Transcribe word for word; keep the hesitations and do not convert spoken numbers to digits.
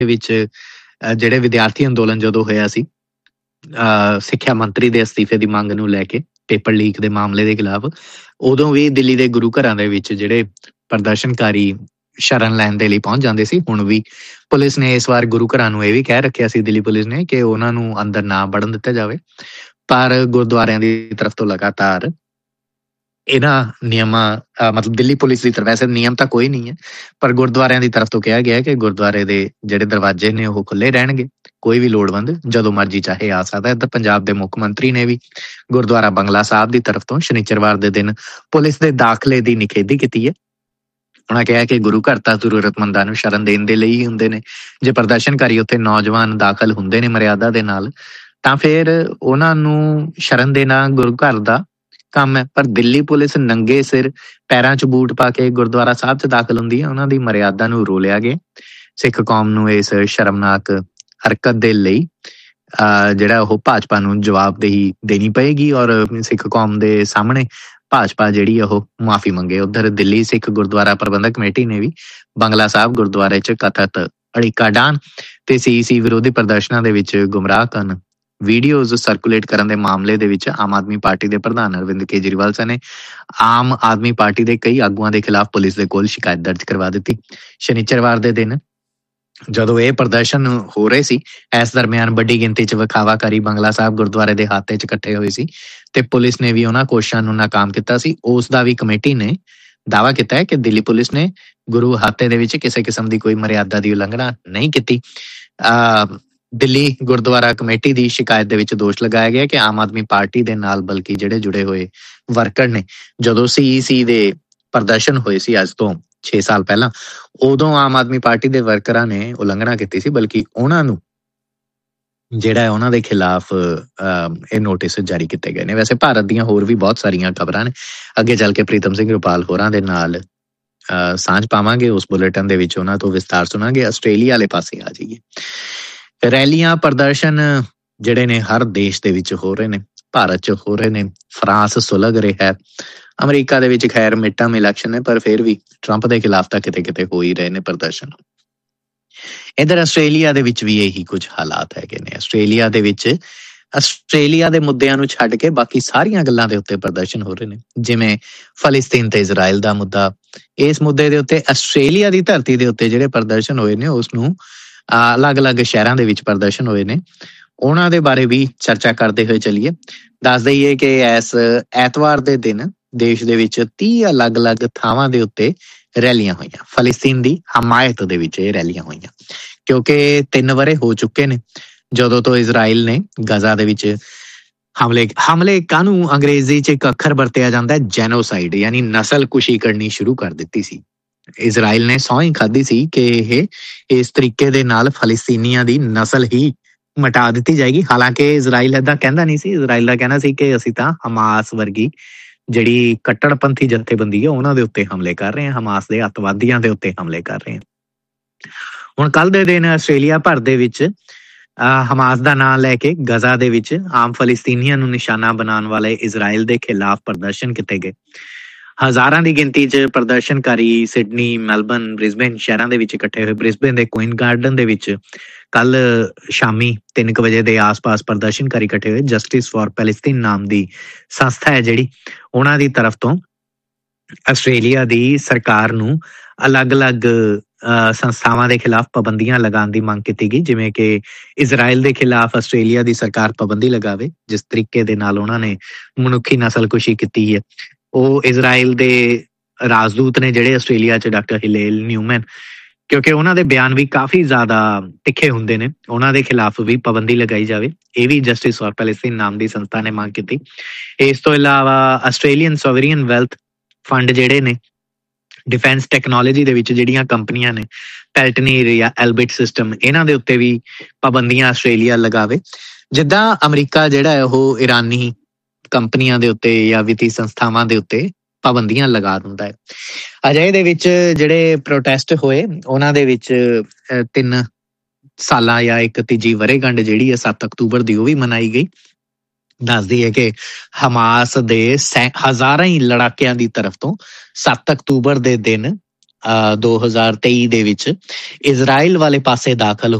ਵਿੱਚ ਜਿਹੜੇ ਵਿਦਿਆਰਥੀ ਅੰਦੋਲਨ ਜਦੋਂ ਹੋਇਆ ਸੀ ਸਿੱਖਿਆ ਮੰਤਰੀ ਦੇ ਅਸਤੀਫੇ ਦੀ ਮੰਗ ਨੂੰ ਲੈ ਕੇ, ਪੇਪਰ ਲੀਕ ਦੇ ਮਾਮਲੇ ਦੇ ਖਿਲਾਫ, ਉਦੋਂ ਵੀ ਦਿੱਲੀ ਦੇ ਗੁਰੂ ਘਰਾਂ ਦੇ ਵਿੱਚ ਜਿਹੜੇ ਪ੍ਰਦਰਸ਼ਨਕਾਰੀ ਸ਼ਰਨ ਲੈਣ ਦੇ ਲਈ ਪਹੁੰਚ ਜਾਂਦੇ ਸੀ। ਹੁਣ ਵੀ ਪੁਲਿਸ ਨੇ ਇਸ ਵਾਰ ਗੁਰੂ ਘਰਾਂ ਨੂੰ ਇਹ ਵੀ ਕਹਿ ਰੱਖਿਆ ਸੀ, ਦਿੱਲੀ ਪੁਲਿਸ ਨੇ, ਕਿ ਉਹਨਾਂ ਨੂੰ ਅੰਦਰ ਨਾ ਵੜਨ ਦਿੱਤਾ ਜਾਵੇ। ਪਰ ਗੁਰਦੁਆਰਿਆਂ ਦੀ ਤਰਫ ਤੋਂ ਲਗਾਤਾਰ ਇਹਨਾਂ ਨਿਯਮਾਂ ਮਤਲਬ ਦਿੱਲੀ ਪੁਲਿਸ ਦੀ ਤਰਫ, ਵੈਸੇ ਨਿਯਮ ਤਾਂ ਕੋਈ ਨਹੀਂ ਹੈ, ਪਰ ਗੁਰਦੁਆਰਿਆਂ ਦੀ ਤਰਫ ਤੋਂ ਕਿਹਾ ਗਿਆ ਕਿ ਗੁਰਦੁਆਰੇ ਦੇ ਜਿਹੜੇ ਦਰਵਾਜ਼ੇ ਨੇ ਉਹ ਖੁੱਲ੍ਹੇ ਰਹਿਣਗੇ, ਕੋਈ ਵੀ ਲੋੜਵੰਦ ਜਦੋਂ ਮਰਜ਼ੀ ਚਾਹੇ ਆ ਸਕਦਾ। ਇੱਧਰ ਪੰਜਾਬ ਦੇ ਮੁੱਖ ਮੰਤਰੀ ਨੇ ਵੀ ਗੁਰਦੁਆਰਾ ਬੰਗਲਾ ਸਾਹਿਬ ਦੀ ਤਰਫ ਤੋਂ ਸ਼ਨੀਚਰਵਾਰ ਦੇ ਦਿਨ ਪੁਲਿਸ ਦੇ ਦਾਖਲੇ ਦੀ ਨਿਖੇਧੀ ਕੀਤੀ ਹੈ। ਉਹਨਾਂ ਕਿਹਾ ਕਿ ਗੁਰੂ ਘਰ ਤਾਂ ਜ਼ਰੂਰਤਮੰਦਾਂ ਨੂੰ ਸ਼ਰਨ ਦੇਣ ਦੇ ਲਈ ਹੀ ਹੁੰਦੇ ਨੇ। ਜੇ ਪ੍ਰਦਰਸ਼ਨਕਾਰੀ ਉੱਥੇ ਨੌਜਵਾਨ ਦਾਖਲ ਹੁੰਦੇ ਨੇ ਮਰਿਆਦਾ ਦੇ ਨਾਲ, ਤਾਂ ਫਿਰ ਉਹਨਾਂ ਨੂੰ ਸ਼ਰਨ ਦੇਣਾ ਗੁਰੂ ਘਰ ਦਾ ਕੰਮ ਹੈ। ਪਰ ਦਿੱਲੀ ਪੁਲਿਸ ਨੰਗੇ ਸਿਰ ਪੈਰਾਂ 'ਚ ਬੂਟ ਪਾ ਕੇ ਗੁਰਦੁਆਰਾ ਸਾਹਿਬ 'ਚ ਦਾਖਲ ਹੁੰਦੀ ਹੈ। ਉਹਨਾਂ ਦੀ ਮਰਿਆਦਾ ਨੂੰ ਰੋਲਿਆ ਗਿਆ। ਸਿੱਖ ਕੌਮ ਨੂੰ ਇਸ ਸ਼ਰਮਨਾਕ ਹਰਕਤ ਦੇ ਲਈ ਜਿਹੜਾ ਉਹ ਭਾਜਪਾ ਨੂੰ ਜਵਾਬਦੇਹੀ ਦੇਣੀ ਪਏਗੀ ਔਰ ਸਿੱਖ ਕੌਮ ਦੇ ਸਾਹਮਣੇ ਭਾਜਪਾ ਜਿਹੜੀ ਉਹ ਮੁਆਫੀ ਮੰਗੇ। ਉੱਧਰ ਦਿੱਲੀ ਸਿੱਖ ਗੁਰਦੁਆਰਾ ਪ੍ਰਬੰਧਕ ਕਮੇਟੀ ਨੇ ਵੀ ਬੰਗਲਾ ਸਾਹਿਬ ਗੁਰਦੁਆਰੇ 'ਚ ਕਥਿਤ ਅੜਿੱਕਾ ਡਾਹਨ ਤੇ ਸੀ ਸੀ ਵਿਰੋਧੀ ਪ੍ਰਦਰਸ਼ਨਾਂ ਦੇ ਵਿੱਚ ਗੁੰਮਰਾਹ ਕਰਨ ਵੀਡੀਓਜ਼ ਸਰਕੂਲੇਟ ਕਰਨ ਦੇ ਮਾਮਲੇ ਦੇ ਵਿੱਚ ਆਮ ਆਦਮੀ ਪਾਰਟੀ ਦੇ ਪ੍ਰਧਾਨ ਅਰਵਿੰਦ ਕੇਜਰੀਵਾਲ ਸਣੇ ਆਮ ਆਦਮੀ ਪਾਰਟੀ ਦੇ ਕਈ ਆਗੂਆਂ ਦੇ ਖਿਲਾਫ ਪੁਲਿਸ ਦੇ ਕੋਲ ਸ਼ਿਕਾਇਤ ਦਰਜ ਕਰਵਾ ਦਿੱਤੀ। ਸ਼ਨੀਚਰਵਾਰ ਦੇ ਦਿਨ ਜਦੋਂ ਇਹ ਪ੍ਰਦਰਸ਼ਨ ਹੋ ਰਹੇ ਸੀ, ਇਸ ਦਰਮਿਆਨ ਵੱਡੀ ਗਿਣਤੀ 'ਚ ਵਿਖਾਵਾਕਾਰੀ ਬੰਗਲਾ ਸਾਹਿਬ ਗੁਰਦੁਆਰੇ ਦੇ ਹਾਤੇ 'ਚ ਇਕੱਠੇ ਹੋਏ ਸੀ ਤੇ ਪੁਲਿਸ ਨੇ ਵੀ ਉਹਨਾਂ ਕੋਸ਼ਿਸ਼ਾਂ ਨੂੰ ਨਾਕਾਮ ਕੀਤਾ ਸੀ। ਉਸ ਦਾ ਵੀ ਕਮੇਟੀ ਨੇ ਦਾਅਵਾ ਕੀਤਾ ਹੈ ਕਿ ਦਿੱਲੀ ਪੁਲਿਸ ਨੇ ਗੁਰੂ ਹਾਤੇ ਦੇ ਵਿੱਚ ਕਿਸੇ ਕਿਸਮ ਦੀ ਕੋਈ ਮਰਿਆਦਾ ਦੀ ਉਲੰਘਣਾ ਨਹੀਂ ਕੀਤੀ। ਅਹ ਦਿੱਲੀ ਗੁਰਦੁਆਰਾ ਕਮੇਟੀ ਦੀ ਸ਼ਿਕਾਇਤ ਦੇ ਵਿੱਚ ਦੋਸ਼ ਲਗਾਇਆ ਗਿਆ ਕਿ ਆਮ ਆਦਮੀ ਪਾਰਟੀ ਦੇ ਨਾਲ ਬਲਕਿ ਜਿਹੜੇ ਜੁੜੇ ਹੋਏ ਵਰਕਰ ਨੇ, ਜਦੋਂ ਸੀ ਸੀ ਦੇ ਪ੍ਰਦਰਸ਼ਨ ਹੋਏ ਸੀ ਅੱਜ ਤੋਂ ਛੇ ਸਾਲ ਪਹਿਲਾਂ, ਉਦੋਂ ਆਮ ਆਦਮੀ ਪਾਰਟੀ ਦੇ ਵਰਕਰਾਂ ਨੇ ਉਲੰਘਣਾ ਕੀਤੀ ਸੀ। ਬਲਕਿ ਉਹਨਾਂ ਨੂੰ ਜਿਹੜਾ ਉਹਨਾਂ ਦੇ ਖਿਲਾਫ ਇਹ ਨੋਟਿਸ ਜਾਰੀ ਕੀਤੇ ਗਏ ਨੇ। ਵੈਸੇ ਭਾਰਤ ਦੀਆਂ ਹੋਰ ਵੀ ਬਹੁਤ ਸਾਰੀਆਂ ਖਬਰਾਂ ਨੇ, ਅੱਗੇ ਚੱਲ ਕੇ ਪ੍ਰੀਤਮ ਸਿੰਘ ਰੁਪਾਲ ਹੋਰਾਂ ਦੇ ਨਾਲ ਸਾਂਝ ਪਾਵਾਂਗੇ, ਉਸ ਬੁਲੇਟਿਨ ਦੇ ਵਿੱਚ ਉਹਨਾਂ ਤੋਂ ਵਿਸਤਾਰ ਸੁਣਾਂਗੇ। ਆਸਟ੍ਰੇਲੀਆ ਵਾਲੇ ਪਾਸੇ ਆ ਜਾਈਏ। ਰੈਲੀਆਂ ਪ੍ਰਦਰਸ਼ਨ ਜਿਹੜੇ ਨੇ ਹਰ ਦੇਸ਼ ਦੇ ਵਿੱਚ ਹੋ ਰਹੇ ਨੇ, ਭਾਰਤ 'ਚ ਹੋ ਰਹੇ ਨੇ, ਫਰਾਂਸ ਸੁਲਗ ਰਿਹਾ ਹੈ, ਅਮਰੀਕਾ ਦੇ ਵਿੱਚ ਖੈਰ ਮਿਡ ਟਰਮ ਇਲੈਕਸ਼ਨ ਹੈ ਪਰ ਫਿਰ ਵੀ ਟਰੰਪ ਦੇ ਖਿਲਾਫ ਤਾਂ ਕਿਤੇ ਕਿਤੇ ਹੋ ਹੀ ਰਹੇ ਨੇ ਪ੍ਰਦਰਸ਼ਨ। ਇੱਧਰ ਆਸਟ੍ਰੇਲੀਆ ਦੇ ਵਿੱਚ ਵੀ ਇਹੀ ਕੁਝ ਹਾਲਾਤ ਹੈਗੇ ਨੇ। ਆਸਟ੍ਰੇਲੀਆ ਦੇ ਵਿੱਚ ਆਸਟ੍ਰੇਲੀਆ ਦੇ ਮੁੱਦਿਆਂ ਨੂੰ ਛੱਡ ਕੇ ਬਾਕੀ ਸਾਰੀਆਂ ਗੱਲਾਂ ਦੇ ਉੱਤੇ ਪ੍ਰਦਰਸ਼ਨ ਹੋ ਰਹੇ ਨੇ, ਜਿਵੇਂ ਫਲਸਤੀਨ ਤੇ ਇਜ਼ਰਾਈਲ ਦਾ ਮੁੱਦਾ। ਇਸ ਮੁੱਦੇ ਦੇ ਉੱਤੇ ਆਸਟ੍ਰੇਲੀਆ ਦੀ ਧਰਤੀ ਦੇ ਉੱਤੇ ਜਿਹੜੇ ਪ੍ਰਦਰਸ਼ਨ ਹੋਏ ਨੇ, ਉਸਨੂੰ ਅਲੱਗ-ਅਲੱਗ ਸ਼ਹਿਰਾਂ ਦੇ ਵਿੱਚ ਪ੍ਰਦਰਸ਼ਨ ਹੋਏ ਨੇ, ਉਹਨਾਂ ਦੇ ਬਾਰੇ ਵੀ ਚਰਚਾ ਕਰਦੇ ਹੋਏ ਚੱਲੀਏ। ਦੱਸ ਦਈਏ ਕਿ ਇਸ ਐਤਵਾਰ ਦੇ ਦਿਨ ਦੇਸ਼ ਦੇ ਵਿੱਚ ਤੀਹ ਅਲੱਗ-ਅਲੱਗ ਥਾਵਾਂ ਦੇ ਉੱਤੇ ਰੈਲੀਆਂ ਹੋਈਆਂ। ਫਲਸਤੀਨ ਦੀ ਹਮਾਇਤ ਦੇ ਵਿੱਚ ਇਹ ਰੈਲੀਆਂ ਹੋਈਆਂ, ਕਿਉਂਕਿ ਤਿੰਨ ਵਰ੍ਹੇ ਹੋ ਚੁੱਕੇ ਨੇ ਜਦੋਂ ਤੋਂ ਇਜ਼ਰਾਈਲ ਨੇ ਗਜ਼ਾ ਦੇ ਵਿੱਚ ਹਮਲੇ ਹਮਲੇ ਕਾਹਨੂੰ ਅੰਗਰੇਜ਼ੀ 'ਚ ਇੱਕ ਅੱਖਰ ਵਰਤਿਆ ਜਾਂਦਾ ਹੈ, ਜੈਨੋਸਾਈਡ, ਯਾਨੀ ਨਸਲਕੁਸ਼ੀ ਕਰਨੀ ਸ਼ੁਰੂ ਕਰ ਦਿੱਤੀ ਸੀ। ਇਜ਼ਰਾਈਲ ਨੇ ਸਹੁੰ ਹੀ ਖਾਧੀ ਸੀ ਕਿ ਇਹ ਇਸ ਤਰੀਕੇ ਦੇ ਨਾਲ ਫਲਸਤੀਨੀਆਂ ਦੀ ਨਸਲ ਹੀ ਮਿਟਾ ਦਿੱਤੀ ਜਾਏਗੀ। ਹਾਲਾਂਕਿ ਇਜ਼ਰਾਈਲ ਏਦਾਂ ਕਹਿੰਦਾ ਨਹੀਂ ਸੀ। ਇਜ਼ਰਾਈਲ ਦਾ ਕਹਿਣਾ ਸੀ ਕਿ ਅਸੀਂ ਤਾਂ ਹਮਾਸ ਵਰਗੀ ਜਿਹੜੀ ਕੱਟੜਪੰਥੀ ਜਥੇਬੰਦੀ ਹੈ ਉਹਨਾਂ ਦੇ ਉੱਤੇ ਹਮਲੇ ਕਰ ਰਹੇ ਹਾਂ, ਹਮਾਸ ਦੇ ਅੱਤਵਾਦੀਆਂ ਦੇ ਉੱਤੇ ਹਮਲੇ ਕਰ ਰਹੇ ਹਾਂ। ਹੁਣ ਕੱਲ੍ਹ ਦੇ ਦਿਨ ਆਸਟ੍ਰੇਲੀਆ ਭਰ ਦੇ ਵਿੱਚ ਹਮਾਸ ਦਾ ਨਾਂ ਲੈ ਕੇ ਗਜ਼ਾ ਦੇ ਵਿੱਚ ਆਮ ਫਲਸਤੀਨੀਆਂ ਨੂੰ ਨਿਸ਼ਾਨਾ ਬਣਾਉਣ ਵਾਲੇ ਇਜ਼ਰਾਈਲ ਦੇ ਖਿਲਾਫ ਪ੍ਰਦਰਸ਼ਨ ਕੀਤੇ ਗਏ। ਹਜ਼ਾਰਾਂ ਦੀ ਗਿਣਤੀ 'ਚ ਪ੍ਰਦਰਸ਼ਨਕਾਰੀ ਸਿਡਨੀ, ਮੈਲਬਰਨ, ਬ੍ਰਿਸਬੇਨ ਸ਼ਹਿਰਾਂ ਦੇ ਵਿੱਚ ਇਕੱਠੇ ਹੋਏ। ਬ੍ਰਿਸਬੇਨ ਦੇ ਕੁਈਨ ਗਾਰਡਨ ਦੇ ਵਿੱਚ ਕੱਲ ਸ਼ਾਮੀ ਤਿੰਨ ਕੁ ਵਜੇ ਦੇ ਆਸ-ਪਾਸ ਪ੍ਰਦਰਸ਼ਨਕਾਰੀ ਇਕੱਠੇ ਹੋਏ। ਜਸਟਿਸ ਫਾਰ ਪੈਲਸਤੀਨ ਨਾਮ ਦੀ ਸੰਸਥਾ ਹੈ ਜਿਹੜੀ, ਉਹਨਾਂ ਦੀ ਤਰਫ ਤੋਂ ਆਸਟ੍ਰੇਲੀਆ ਦੀ ਸਰਕਾਰ ਨੂੰ ਅਲੱਗ-ਅਲੱਗ ਸੰਸਥਾਵਾਂ ਦੇ ਖਿਲਾਫ ਪਾਬੰਦੀਆਂ ਲਗਾਉਣ ਦੀ ਮੰਗ ਕੀਤੀ ਗਈ, ਜਿਵੇਂ ਕਿ ਇਜ਼ਰਾਈਲ ਦੇ ਖਿਲਾਫ ਆਸਟ੍ਰੇਲੀਆ ਦੀ ਸਰਕਾਰ ਪਾਬੰਦੀ ਲਗਾਵੇ। ਜਿਸ ਤਰੀਕੇ ਦੇ ਨਾਲ ਉਹਨਾਂ ਨੇ ਮਨੁੱਖੀ ਨਸਲਕੁਸ਼ੀ ਕੀਤੀ ਹੈ, ਉਹ ਇਜ਼ਰਾਈਲ ਦੇ ਰਾਜਦੂਤ ਨੇ ਜਿਹੜੇ ਆਸਟ੍ਰੇਲੀਆ 'ਚ, ਡਾਕਟਰ ਹਿਲੇਲ ਨਿਊਮੈਨ, ਕਿਉਂਕਿ ਉਹਨਾਂ ਦੇ ਬਿਆਨ ਵੀ ਕਾਫੀ ਜ਼ਿਆਦਾ ਤਿੱਖੇ ਹੁੰਦੇ ਨੇ, ਉਹਨਾਂ ਦੇ ਖਿਲਾਫ ਵੀ ਪਾਬੰਦੀ ਲਗਾਈ ਜਾਵੇ। ਇਹ ਵੀ ਜਸਟਿਸ ਫਾਰ ਪੈਲਸਤੀਨ ਨਾਮ ਦੀ ਸੰਸਥਾ ਨੇ ਮੰਗ ਕੀਤੀ। ਇਸ ਤੋਂ ਇਲਾਵਾ ਆਸਟ੍ਰੇਲੀਅਨ ਸੋਵਰੀਅਨ ਵੈਲਥ ਫੰਡ ਜਿਹੜੇ ਨੇ, ਡਿਫੈਂਸ ਟੈਕਨੋਲੋਜੀ ਦੇ ਵਿੱਚ ਜਿਹੜੀਆਂ ਕੰਪਨੀਆਂ ਨੇ, ਪੈਲਟਨੀਰ ਜਾਂ ਐਲਬਿਟ ਸਿਸਟਮ, ਇਹਨਾਂ ਦੇ ਉੱਤੇ ਵੀ ਪਾਬੰਦੀਆਂ ਆਸਟ੍ਰੇਲੀਆ ਲਗਾਵੇ। ਜਿੱਦਾਂ ਅਮਰੀਕਾ ਜਿਹੜਾ ਹੈ ਉਹ ਇਰਾਨੀ ਕੰਪਨੀਆਂ ਦੇ ਉੱਤੇ ਜਾਂ ਵਿੱਤੀ ਸੰਸਥਾਵਾਂ ਦੇ ਉੱਤੇ ਪਾਬੰਦੀਆਂ ਲਗਾ ਦਿੰਦਾ ਹੈ। ਅਜਿਹੇ ਦੇ ਵਿੱਚ ਜਿਹੜੇ ਪ੍ਰੋਟੈਸਟ ਹੋਏ, ਉਹਨਾਂ ਦੇ ਵਿੱਚ ਤਿੰਨ ਸਾਲਾਂ ਜਾਂ ਇੱਕ ਤੀਜੀ ਵਰ੍ਹੇਗੰਢ ਜਿਹੜੀ ਹੈ ਸੱਤ ਅਕਤੂਬਰ ਦੀ, ਉਹ ਵੀ ਮਨਾਈ ਗਈ। ਦੱਸਦੀ ਹੈ ਕਿ ਹਮਾਸ ਦੇ ਸੈ ਹਜ਼ਾਰਾਂ ਹੀ ਲੜਾਕਿਆਂ ਦੀ ਤਰਫ ਤੋਂ ਸੱਤ ਅਕਤੂਬਰ ਦੇ ਦਿਨ ਦੋ ਹਜ਼ਾਰ ਤੇਈ ਦੇ ਵਿੱਚ ਇਜ਼ਰਾਈਲ ਵਾਲੇ ਪਾਸੇ ਦਾਖਲ